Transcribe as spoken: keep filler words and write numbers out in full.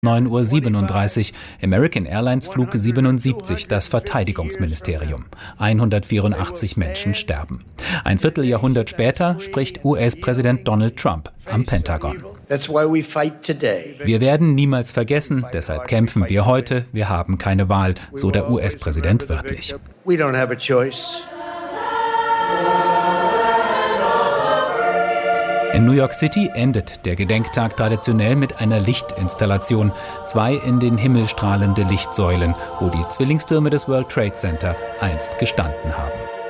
neun Uhr siebenunddreißig, American Airlines Flug siebenundsiebzig, das Verteidigungsministerium. hundertvierundachtzig Menschen sterben. Ein Vierteljahrhundert später spricht U S-Präsident Donald Trump am Pentagon. Wir werden niemals vergessen, deshalb kämpfen wir heute, wir haben keine Wahl, so der U S-Präsident wörtlich. In New York City endet der Gedenktag traditionell mit einer Lichtinstallation. Zwei in den Himmel strahlende Lichtsäulen, wo die Zwillingstürme des World Trade Center einst gestanden haben.